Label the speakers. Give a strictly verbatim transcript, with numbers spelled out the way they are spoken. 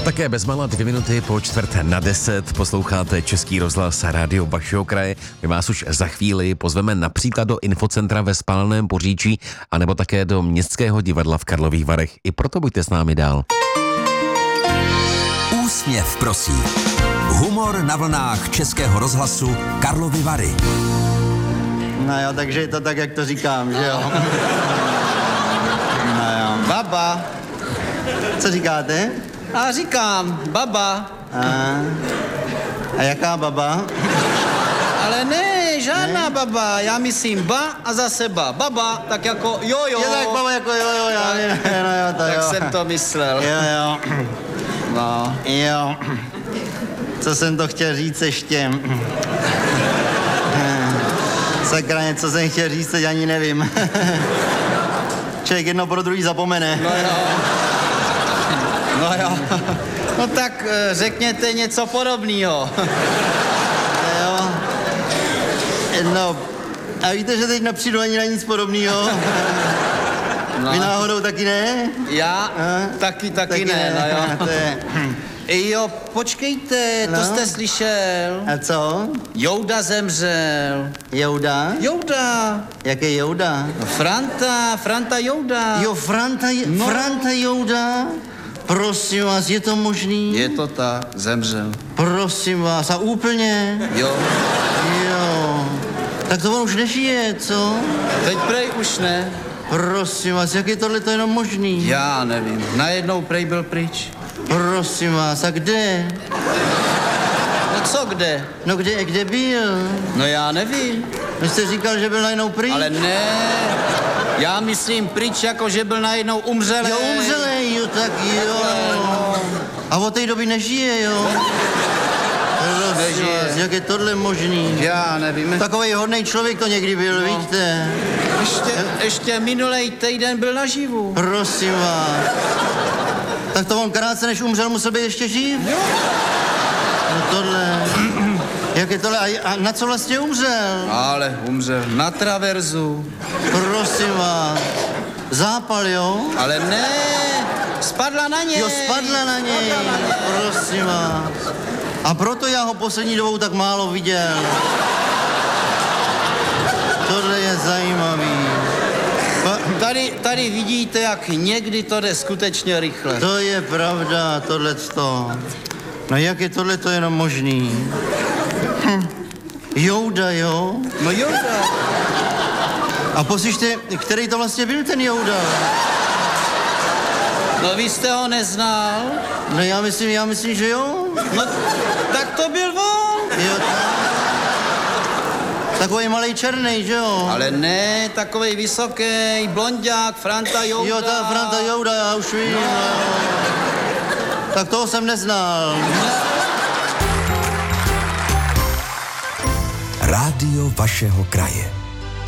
Speaker 1: Také bezmála dvě minuty po čtvrt na deset posloucháte Český rozhlas Rádio vašeho kraje. My vás už za chvíli pozveme například do infocentra ve Spáleném Poříčí anebo také do Městského divadla v Karlových Varech. I proto buďte s námi dál.
Speaker 2: Úsměv prosím. Humor na vlnách Českého rozhlasu Karlovy Vary.
Speaker 3: No jo, takže je to tak, jak to říkám, že jo? No jo.
Speaker 4: Baba.
Speaker 3: Co říkáte?
Speaker 4: A říkám, baba.
Speaker 3: A, a jaká baba?
Speaker 4: Ale ne, žádná ne? baba. Já myslím ba a zase ba. Baba, tak jako jo, jo.
Speaker 3: Je tak baba jako jo, jo, já, no jo, to
Speaker 4: tak
Speaker 3: jo.
Speaker 4: jsem to myslel.
Speaker 3: Jo, jo.
Speaker 4: No.
Speaker 3: Jo. Co jsem to chtěl říct ještě? Sakra, něco jsem chtěl říct, teď ani nevím. Člověk jedno pro druhý zapomene.
Speaker 4: No jo. No jo. No tak řekněte něco podobného.
Speaker 3: Jo. No, a víte, že teď nepřijdu ani na nic podobného? No. Vy náhodou taky ne?
Speaker 4: Já?
Speaker 3: A?
Speaker 4: Taky, taky,
Speaker 3: taky
Speaker 4: ne,
Speaker 3: ne,
Speaker 4: no jo.
Speaker 3: To je...
Speaker 4: Jo, počkejte,
Speaker 3: No.
Speaker 4: to jste slyšel?
Speaker 3: A co?
Speaker 4: Jouda zemřel.
Speaker 3: Jouda?
Speaker 4: Jouda.
Speaker 3: Jaký Jouda?
Speaker 4: No Franta, Franta Jouda.
Speaker 3: Jo, Franta,
Speaker 4: No.
Speaker 3: Franta Jouda? Prosím vás, je to možný?
Speaker 4: Je to tak, zemřel.
Speaker 3: Prosím vás, a úplně?
Speaker 4: Jo.
Speaker 3: Jo. Tak to on už nežije, co?
Speaker 4: Teď prej už ne.
Speaker 3: Prosím vás, jak je tohle to jenom možný?
Speaker 4: Já nevím. Najednou prej byl pryč.
Speaker 3: Prosím vás, a kde?
Speaker 4: No co kde?
Speaker 3: No kde, kde byl?
Speaker 4: No já nevím.
Speaker 3: Vy jste říkal, že byl najednou pryč?
Speaker 4: Ale ne. Já myslím pryč, jako že byl najednou umřelý.
Speaker 3: Jo, umřelej, jo, tak jo. A od té doby nežije, jo? Prosím
Speaker 4: Nežije.
Speaker 3: vás, jak je tohle možný?
Speaker 4: Já nevím.
Speaker 3: Takovej hodnej člověk to někdy byl,
Speaker 4: No.
Speaker 3: víte?
Speaker 4: Ještě, ještě minulej týden byl naživu.
Speaker 3: Prosím vás. Tak to on krátce než umřel, musel být ještě živ?
Speaker 4: Jo.
Speaker 3: No tohle... Jak je tohle? A, a na co vlastně umřel?
Speaker 4: Ale umřel na traverzu.
Speaker 3: Prosím vás. Zápal, jo?
Speaker 4: Ale ne. Spadla na něj.
Speaker 3: Jo, spadla na něj. Prosím vás. A proto já ho poslední dobou tak málo viděl. Tohle je zajímavý. Pa,
Speaker 4: Tady, tady vidíte, jak někdy to jde skutečně rychle.
Speaker 3: to je pravda, tohleto. No jak je tohleto jenom možný? Hm. Jouda, jo?
Speaker 4: No jo,
Speaker 3: A poslyšte, který to vlastně byl ten Jouda?
Speaker 4: no vy jste ho neznal?
Speaker 3: No já myslím, já myslím, že jo.
Speaker 4: No tak to byl on.
Speaker 3: Jo, takový malej černej, že jo?
Speaker 4: Ale ne, takovej vysoký, blonďák, Franta Jouda.
Speaker 3: Jo, ta Franta Jouda, já už vím. No. Tak toho jsem neznal.
Speaker 2: Rádio vašeho kraje.